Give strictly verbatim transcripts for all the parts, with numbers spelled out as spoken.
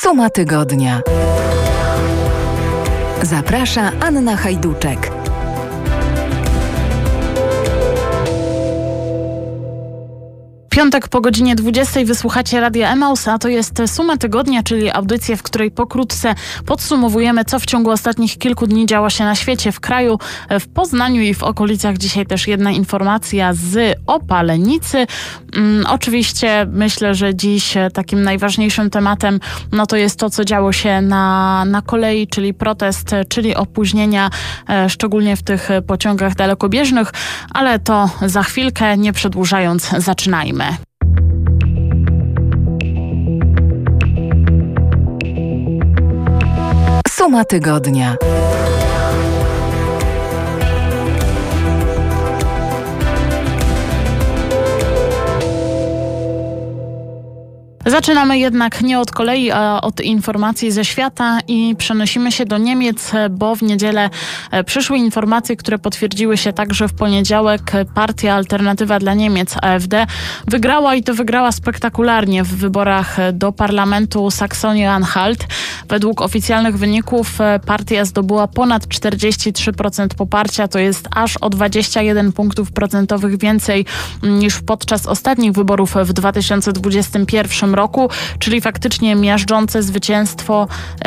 Suma tygodnia. Zaprasza Anna Hajduczek. Piątek po godzinie dwudziestej wysłuchacie Radia Emaus, a to jest Suma Tygodnia, czyli audycja, w której pokrótce podsumowujemy, co w ciągu ostatnich kilku dni działo się na świecie, w kraju, w Poznaniu i w okolicach. Dzisiaj też jedna informacja z Opalenicy. Hmm, oczywiście myślę, że dziś takim najważniejszym tematem no to jest to, co działo się na, na kolei, czyli protest, czyli opóźnienia, e, szczególnie w tych pociągach dalekobieżnych, ale to za chwilkę, nie przedłużając, zaczynajmy. Suma tygodnia. Zaczynamy jednak nie od kolei, a od informacji ze świata i przenosimy się do Niemiec, bo w niedzielę przyszły informacje, które potwierdziły się także w poniedziałek. Partia Alternatywa dla Niemiec, A F D, wygrała i to wygrała spektakularnie w wyborach do parlamentu Saksonii-Anhalt. Według oficjalnych wyników partia zdobyła ponad czterdzieści trzy procent poparcia, to jest aż o dwadzieścia jeden punktów procentowych więcej niż podczas ostatnich wyborów w dwa tysiące dwudziestym pierwszym roku, czyli faktycznie miażdżące zwycięstwo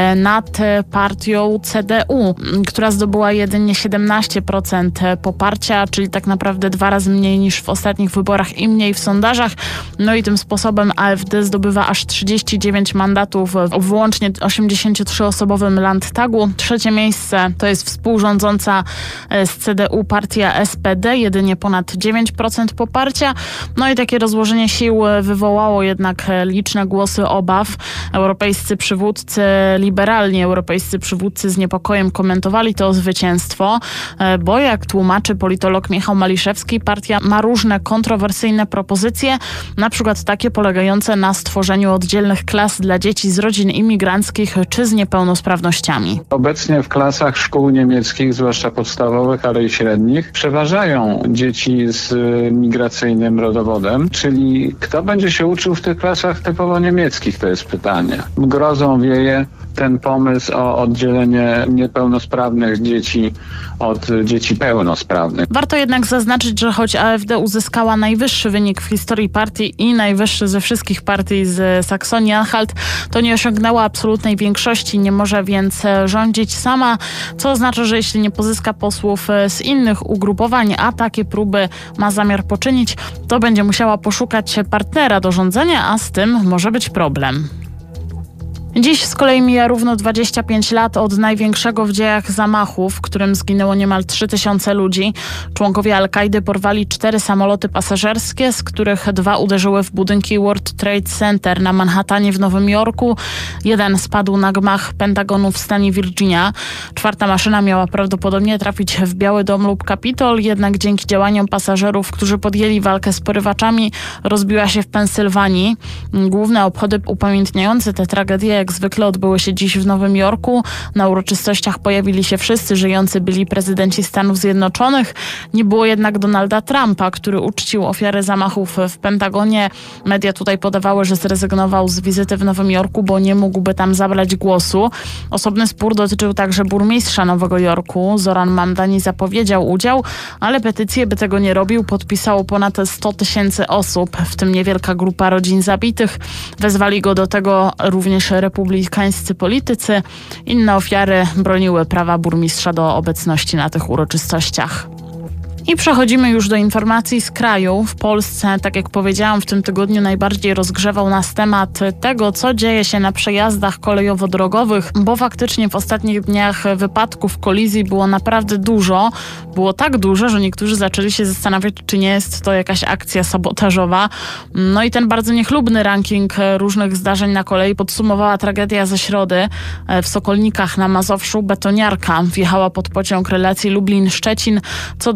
nad partią C D U, która zdobyła jedynie siedemnaście procent poparcia, czyli tak naprawdę dwa razy mniej niż w ostatnich wyborach i mniej w sondażach. No i tym sposobem A F D zdobywa aż trzydzieści dziewięć mandatów w włącznie osiemdziesięciotrzyosobowym Landtagu. Trzecie miejsce to jest współrządząca z C D U partia S P D, jedynie ponad dziewięć procent poparcia. No i takie rozłożenie sił wywołało jednak liczne głosy obaw. Europejscy przywódcy, liberalni europejscy przywódcy z niepokojem komentowali to zwycięstwo, bo jak tłumaczy politolog Michał Maliszewski, partia ma różne kontrowersyjne propozycje, na przykład takie polegające na stworzeniu oddzielnych klas dla dzieci z rodzin imigranckich czy z niepełnosprawnościami. Obecnie w klasach szkół niemieckich, zwłaszcza podstawowych, ale i średnich, przeważają dzieci z migracyjnym rodowodem, czyli kto będzie się uczył w tych klasach typowo niemieckich, to jest pytanie. Grozą wieje ten pomysł o oddzielenie niepełnosprawnych dzieci od dzieci pełnosprawnych. Warto jednak zaznaczyć, że choć A F D uzyskała najwyższy wynik w historii partii i najwyższy ze wszystkich partii z Saksonii-Anhalt, to nie osiągnęła absolutnej większości, nie może więc rządzić sama, co oznacza, że jeśli nie pozyska posłów z innych ugrupowań, a takie próby ma zamiar poczynić, to będzie musiała poszukać partnera do rządzenia, a z tym może być problem. Dziś z kolei mija równo dwadzieścia pięć lat od największego w dziejach zamachu, w którym zginęło niemal trzy tysiące ludzi. Członkowie Al-Kaidy porwali cztery samoloty pasażerskie, z których dwa uderzyły w budynki World Trade Center na Manhattanie w Nowym Jorku. Jeden spadł na gmach Pentagonu w stanie Virginia. Czwarta maszyna miała prawdopodobnie trafić w Biały Dom lub Kapitol, jednak dzięki działaniom pasażerów, którzy podjęli walkę z porywaczami, rozbiła się w Pensylwanii. Główne obchody upamiętniające tę tragedię jak zwykle odbyły się dziś w Nowym Jorku. Na uroczystościach pojawili się wszyscy żyjący byli prezydenci Stanów Zjednoczonych. Nie było jednak Donalda Trumpa, który uczcił ofiary zamachów w Pentagonie. Media tutaj podawały, że zrezygnował z wizyty w Nowym Jorku, bo nie mógłby tam zabrać głosu. Osobny spór dotyczył także burmistrza Nowego Jorku. Zoran Mamdani zapowiedział udział, ale petycję, by tego nie robił, podpisało ponad sto tysięcy osób, w tym niewielka grupa rodzin zabitych. Wezwali go do tego również republikańscy politycy. Inne ofiary broniły prawa burmistrza do obecności na tych uroczystościach. I przechodzimy już do informacji z kraju. W Polsce, tak jak powiedziałam, w tym tygodniu najbardziej rozgrzewał nas temat tego, co dzieje się na przejazdach kolejowo-drogowych, bo faktycznie w ostatnich dniach wypadków, kolizji było naprawdę dużo. Było tak dużo, że niektórzy zaczęli się zastanawiać, czy nie jest to jakaś akcja sabotażowa. No i ten bardzo niechlubny ranking różnych zdarzeń na kolei podsumowała tragedia ze środy. W Sokolnikach na Mazowszu betoniarka wjechała pod pociąg relacji Lublin-Szczecin, co doprowadziło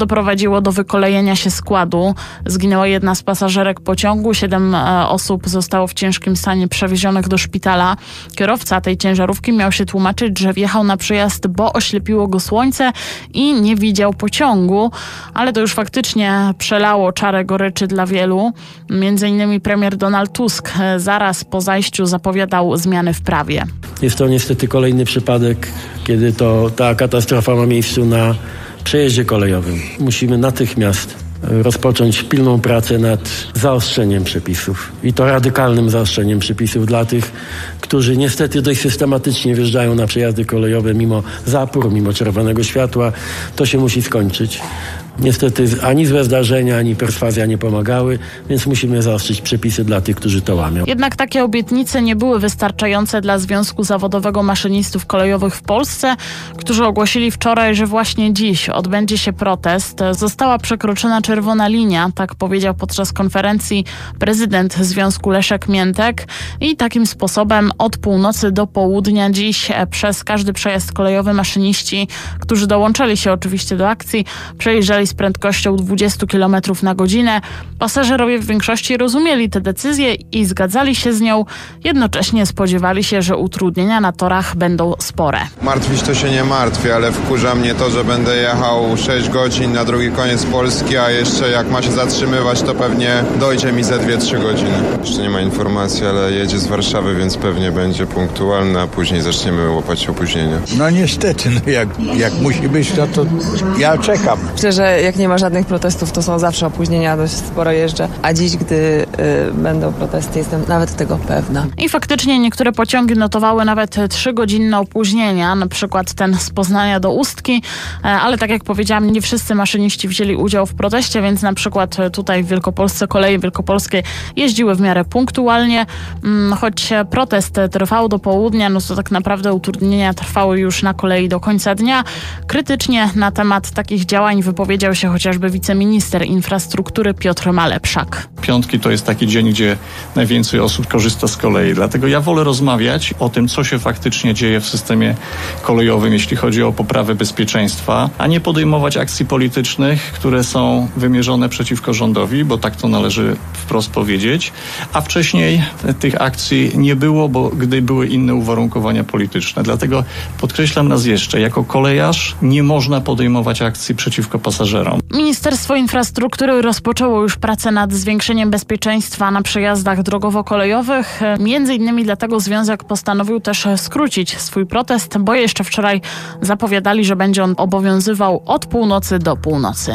doprowadziło do wykolejenia się składu. Zginęła jedna z pasażerek pociągu, siedem e, osób zostało w ciężkim stanie przewiezionych do szpitala. Kierowca tej ciężarówki miał się tłumaczyć, że wjechał na przejazd, bo oślepiło go słońce i nie widział pociągu, ale to już faktycznie przelało czarę goryczy dla wielu. Między innymi premier Donald Tusk zaraz po zajściu zapowiadał zmiany w prawie. Jest to niestety kolejny przypadek, kiedy to ta katastrofa ma miejsce na przejeździe kolejowym. Musimy natychmiast rozpocząć pilną pracę nad zaostrzeniem przepisów. I to radykalnym zaostrzeniem przepisów dla tych, którzy niestety dość systematycznie wjeżdżają na przejazdy kolejowe mimo zapór, mimo czerwonego światła. To się musi skończyć. Niestety ani złe zdarzenia, ani perswazja nie pomagały, więc musimy zaostrzyć przepisy dla tych, którzy to łamią. Jednak takie obietnice nie były wystarczające dla Związku Zawodowego Maszynistów Kolejowych w Polsce, którzy ogłosili wczoraj, że właśnie dziś odbędzie się protest. Została przekroczona czerwona linia, tak powiedział podczas konferencji prezydent związku Leszek Miętek, i takim sposobem od północy do południa dziś przez każdy przejazd kolejowy maszyniści, którzy dołączali się oczywiście do akcji, przejeżdżali z prędkością dwadzieścia kilometrów na godzinę. Pasażerowie w większości rozumieli tę decyzję i zgadzali się z nią. Jednocześnie spodziewali się, że utrudnienia na torach będą spore. Martwić to się nie martwię, ale wkurza mnie to, że będę jechał sześć godzin na drugi koniec Polski, a jeszcze jak ma się zatrzymywać, to pewnie dojdzie mi ze dwie trzy godziny. Jeszcze nie ma informacji, ale jedzie z Warszawy, więc pewnie będzie punktualny, a później zaczniemy łapać opóźnienia. No niestety, no jak, jak musi być, no to ja czekam. Myślę, że jak nie ma żadnych protestów, to są zawsze opóźnienia, dość sporo jeżdżę. A dziś, gdy y, będą protesty, jestem nawet tego pewna. I faktycznie niektóre pociągi notowały nawet trzygodzinne opóźnienia, na przykład ten z Poznania do Ustki, ale tak jak powiedziałam, nie wszyscy maszyniści wzięli udział w proteście, więc na przykład tutaj w Wielkopolsce Koleje Wielkopolskie jeździły w miarę punktualnie. Choć protest trwał do południa, no to tak naprawdę utrudnienia trwały już na kolei do końca dnia. Krytycznie na temat takich działań wypowiedział się chociażby wiceminister infrastruktury Piotr Malepszak. Piątki to jest taki dzień, gdzie najwięcej osób korzysta z kolei. Dlatego ja wolę rozmawiać o tym, co się faktycznie dzieje w systemie kolejowym, jeśli chodzi o poprawę bezpieczeństwa, a nie podejmować akcji politycznych, które są wymierzone przeciwko rządowi, bo tak to należy wprost powiedzieć. A wcześniej tych akcji nie było, bo gdy były inne uwarunkowania polityczne. Dlatego podkreślam raz jeszcze, jako kolejarz nie można podejmować akcji przeciwko pasażerom. Ministerstwo Infrastruktury rozpoczęło już pracę nad zwiększeniem bezpieczeństwa na przejazdach drogowo-kolejowych. Między innymi dlatego związek postanowił też skrócić swój protest, bo jeszcze wczoraj zapowiadali, że będzie on obowiązywał od północy do północy.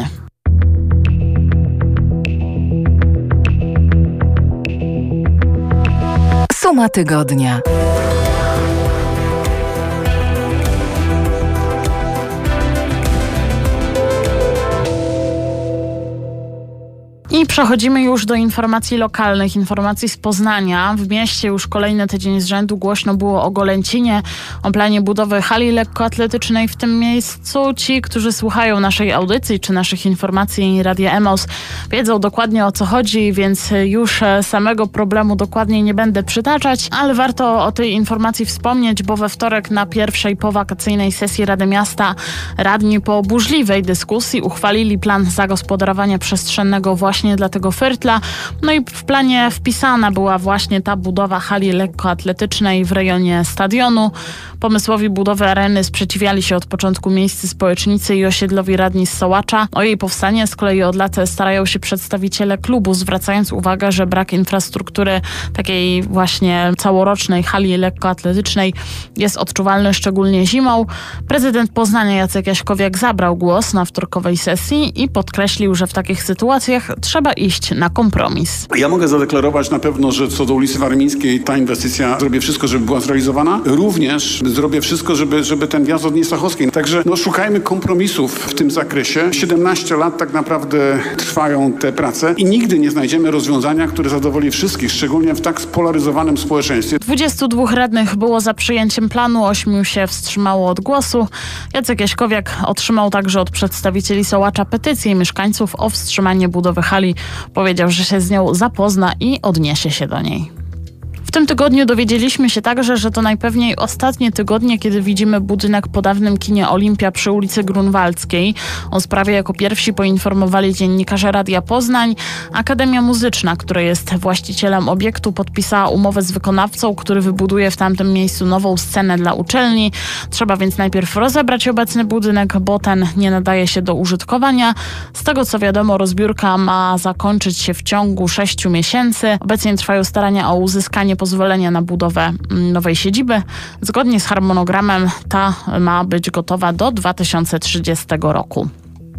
Suma tygodnia. I przechodzimy już do informacji lokalnych, informacji z Poznania. W mieście już kolejny tydzień z rzędu głośno było o Golęcinie, o planie budowy hali lekkoatletycznej w tym miejscu. Ci, którzy słuchają naszej audycji czy naszych informacji Radia Emos, wiedzą dokładnie, o co chodzi, więc już samego problemu dokładnie nie będę przytaczać, ale warto o tej informacji wspomnieć, bo we wtorek na pierwszej powakacyjnej sesji Rady Miasta radni po burzliwej dyskusji uchwalili plan zagospodarowania przestrzennego właśnie dla tego Firtla. No i w planie wpisana była właśnie ta budowa hali lekkoatletycznej w rejonie stadionu. Pomysłowi budowy areny sprzeciwiali się od początku miejscy społecznicy i osiedlowi radni z Sołacza. O jej powstanie z kolei od lat starają się przedstawiciele klubu, zwracając uwagę, że brak infrastruktury takiej właśnie całorocznej hali lekkoatletycznej jest odczuwalny szczególnie zimą. Prezydent Poznania Jacek Jaśkowiak zabrał głos na wtorkowej sesji i podkreślił, że w takich sytuacjach trzeba iść na kompromis. Ja mogę zadeklarować na pewno, że co do ulicy Warmińskiej ta inwestycja, zrobię wszystko, żeby była zrealizowana. Również zrobię wszystko, żeby, żeby ten wjazd od Niestachowskiej. Także no, szukajmy kompromisów w tym zakresie. siedemnaście lat tak naprawdę trwają te prace i nigdy nie znajdziemy rozwiązania, które zadowoli wszystkich, szczególnie w tak spolaryzowanym społeczeństwie. dwudziestu dwóch radnych było za przyjęciem planu, ośmiu się wstrzymało od głosu. Jacek Jaśkowiak otrzymał także od przedstawicieli Sołacza petycję mieszkańców o wstrzymanie budowy hali. Powiedział, że się z nią zapozna i odniesie się do niej. W tym tygodniu dowiedzieliśmy się także, że to najpewniej ostatnie tygodnie, kiedy widzimy budynek po dawnym kinie Olimpia przy ulicy Grunwaldzkiej. O sprawie jako pierwsi poinformowali dziennikarze Radia Poznań. Akademia Muzyczna, która jest właścicielem obiektu, podpisała umowę z wykonawcą, który wybuduje w tamtym miejscu nową scenę dla uczelni. Trzeba więc najpierw rozebrać obecny budynek, bo ten nie nadaje się do użytkowania. Z tego co wiadomo, rozbiórka ma zakończyć się w ciągu sześciu miesięcy. Obecnie trwają starania o uzyskanie pozwolenia na budowę nowej siedziby. Zgodnie z harmonogramem ta ma być gotowa do dwa tysiące trzydziestego roku.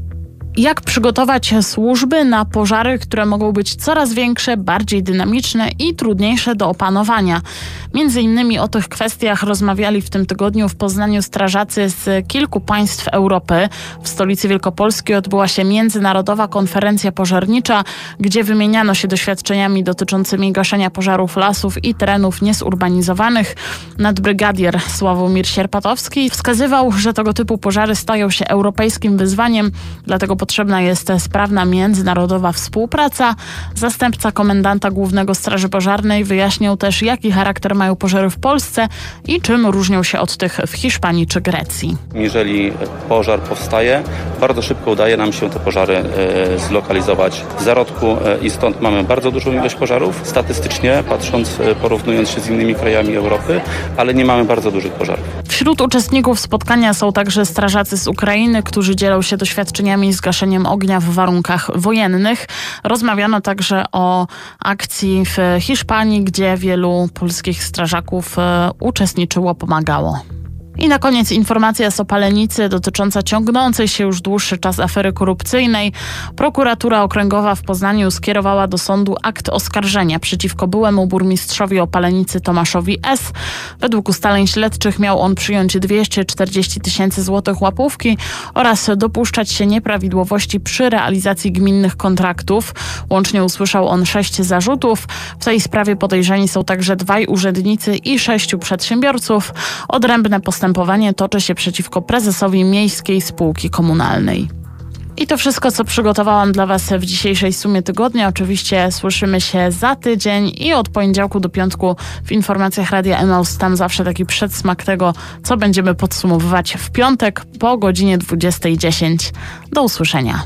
Jak przygotować służby na pożary, które mogą być coraz większe, bardziej dynamiczne i trudniejsze do opanowania? Między innymi o tych kwestiach rozmawiali w tym tygodniu w Poznaniu strażacy z kilku państw Europy. W stolicy Wielkopolski odbyła się międzynarodowa konferencja pożarnicza, gdzie wymieniano się doświadczeniami dotyczącymi gaszenia pożarów lasów i terenów niezurbanizowanych. Nadbrygadier Sławomir Sierpatowski wskazywał, że tego typu pożary stają się europejskim wyzwaniem, dlatego potrzebna jest sprawna międzynarodowa współpraca. Zastępca komendanta głównego Straży Pożarnej wyjaśniał też, jaki charakter mają pożary w Polsce i czym różnią się od tych w Hiszpanii czy Grecji. Jeżeli pożar powstaje, bardzo szybko udaje nam się te pożary e, zlokalizować w zarodku e, i stąd mamy bardzo dużą ilość pożarów. Statystycznie patrząc, e, porównując się z innymi krajami Europy, ale nie mamy bardzo dużych pożarów. Wśród uczestników spotkania są także strażacy z Ukrainy, którzy dzielą się doświadczeniami z gaszeniem ognia w warunkach wojennych. Rozmawiano także o akcji w Hiszpanii, gdzie wielu polskich strażaków uczestniczyło, pomagało. I na koniec informacja z Opalenicy dotycząca ciągnącej się już dłuższy czas afery korupcyjnej. Prokuratura Okręgowa w Poznaniu skierowała do sądu akt oskarżenia przeciwko byłemu burmistrzowi Opalenicy Tomaszowi S. Według ustaleń śledczych miał on przyjąć dwieście czterdzieści tysięcy złotych łapówki oraz dopuszczać się nieprawidłowości przy realizacji gminnych kontraktów. Łącznie usłyszał on sześć zarzutów. W tej sprawie podejrzeni są także dwaj urzędnicy i sześciu przedsiębiorców. Odrębne postępowanie Postępowanie toczy się przeciwko prezesowi Miejskiej Spółki Komunalnej. I to wszystko, co przygotowałam dla Was w dzisiejszej sumie tygodnia. Oczywiście słyszymy się za tydzień i od poniedziałku do piątku w informacjach Radia Emaus. Tam zawsze taki przedsmak tego, co będziemy podsumowywać w piątek po godzinie dwudziestej dziesięć. Do usłyszenia.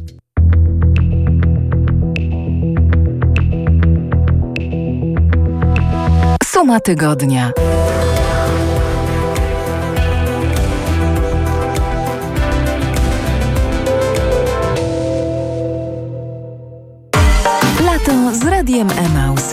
Suma tygodnia. Lato z Radiem Emaus.